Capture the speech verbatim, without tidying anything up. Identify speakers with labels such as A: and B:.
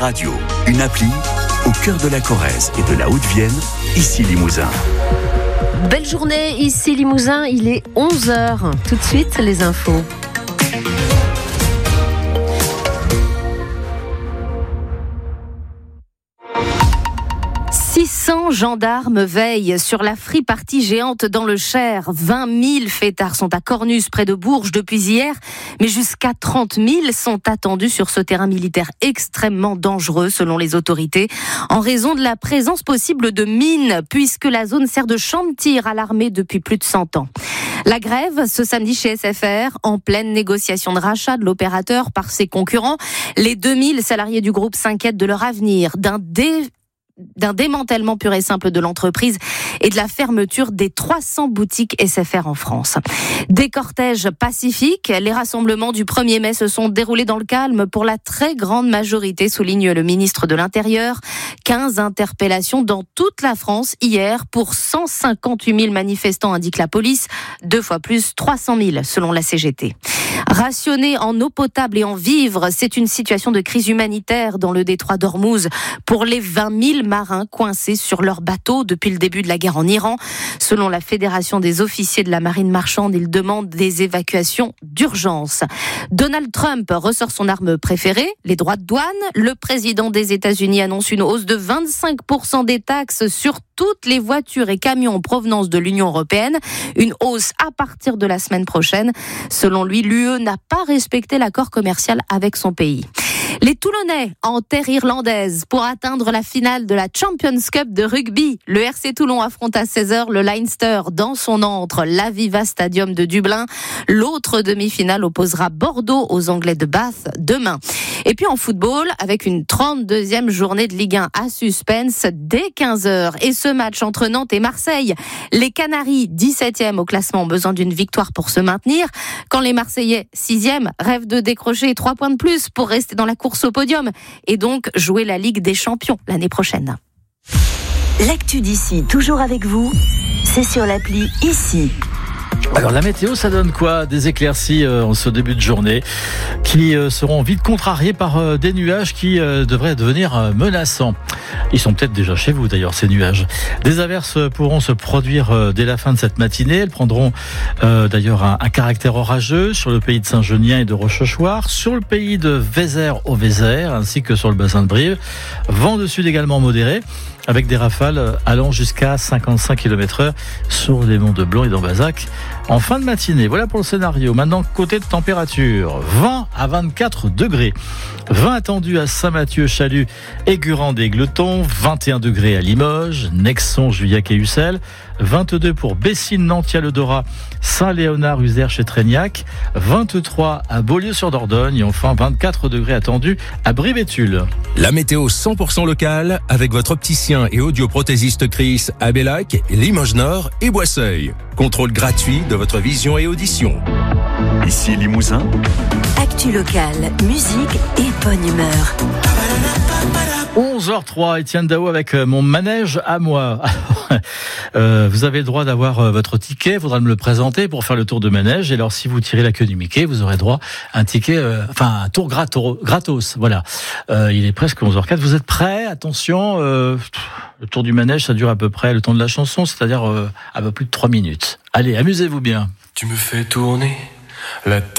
A: Radio, une appli au cœur de la Corrèze et de la Haute-Vienne, ici Limousin.
B: Belle journée, ici Limousin, il est onze heures. Tout de suite, les infos. six cents gendarmes veillent sur la free party géante dans le Cher. vingt mille fêtards sont à Cornus, près de Bourges, depuis hier. Mais jusqu'à trente mille sont attendus sur ce terrain militaire extrêmement dangereux, selon les autorités, en raison de la présence possible de mines, puisque la zone sert de champ de tir à l'armée depuis plus de cent ans. La grève, ce samedi chez S F R, en pleine négociation de rachat de l'opérateur par ses concurrents. Les deux mille salariés du groupe s'inquiètent de leur avenir, d'un dé... d'un démantèlement pur et simple de l'entreprise et de la fermeture des trois cents boutiques S F R en France. Des cortèges pacifiques, les rassemblements du premier mai se sont déroulés dans le calme pour la très grande majorité, souligne le ministre de l'Intérieur. quinze interpellations dans toute la France hier pour cent cinquante-huit mille manifestants, indique la police, deux fois plus, trois cent mille selon la C G T. Rationner en eau potable et en vivres, c'est une situation de crise humanitaire dans le détroit d'Ormuz pour les vingt mille marins coincés sur leur bateau depuis le début de la guerre en Iran. Selon la Fédération des officiers de la marine marchande, ils demandent des évacuations d'urgence. Donald Trump ressort son arme préférée, les droits de douane. Le président des États-Unis annonce une hausse de vingt-cinq pour cent des taxes sur toutes les voitures et camions en provenance de l'Union européenne. Une hausse à partir de la semaine prochaine. Selon lui, l'U E n'a pas respecté l'accord commercial avec son pays. Les Toulonnais en terre irlandaise pour atteindre la finale de la Champions Cup de rugby. Le R C Toulon affronte à seize heures le Leinster dans son antre, l'Aviva Stadium de Dublin. L'autre demi-finale opposera Bordeaux aux Anglais de Bath demain. Et puis en football, avec une trente-deuxième journée de Ligue un à suspense dès quinze heures. Et ce match entre Nantes et Marseille. Les Canaries, dix-septième au classement, ont besoin d'une victoire pour se maintenir. Quand les Marseillais, sixième, rêvent de décrocher trois points de plus pour rester dans la course au podium et donc jouer la Ligue des Champions l'année prochaine.
C: L'actu d'ici, toujours avec vous, c'est sur l'appli Ici.
D: Alors la météo, ça donne quoi ? Des éclaircies euh, en ce début de journée qui euh, seront vite contrariées par euh, des nuages qui euh, devraient devenir euh, menaçants. Ils sont peut-être déjà chez vous d'ailleurs, ces nuages. Des averses pourront se produire euh, dès la fin de cette matinée. Elles prendront euh, d'ailleurs un, un caractère orageux sur le pays de Saint-Genien et de Rochechouart, sur le pays de Vézère au Vézère, ainsi que sur le bassin de Brive. Vent de sud également modéré, avec des rafales allant jusqu'à cinquante-cinq kilomètres heure sur les monts de Blanc et d'Ambazac en fin de matinée. Voilà pour le scénario. Maintenant, côté de température, vingt à vingt-quatre degrés. vingt attendus à Saint-Mathieu, Chalut, Aigurande et Égletons, vingt et un degrés à Limoges, Nexon, Juillac et Ussel, vingt-deux pour Bessines, Nantia, Le Dorat, Saint-Léonard, Uzère chez Trégnac, vingt-trois à Beaulieu-sur-Dordogne et enfin vingt-quatre degrés attendus à Brive-et-Tulle.
E: La météo cent pour cent locale avec votre opticien et audioprothésiste Chris à Bellac, Limoges Nord et Boisseuil. Contrôle gratuit de votre vision et audition.
A: Ici Limousin.
C: Actu locale, musique et bonne humeur.
D: onze heures zéro trois, Étienne Dao avec mon manège à moi. Alors, euh, vous avez le droit d'avoir euh, votre ticket, il faudra me le présenter pour faire le tour de manège. Et alors, si vous tirez la queue du Mickey, vous aurez droit à un ticket, euh, enfin un tour gratos, gratos. Voilà. Euh, il est presque onze heures zéro quatre. Vous êtes prêts ? Attention, euh, le tour du manège, ça dure à peu près le temps de la chanson, c'est-à-dire euh, à peu plus de trois minutes. Allez, amusez-vous bien.
F: Tu me fais tourner la tête.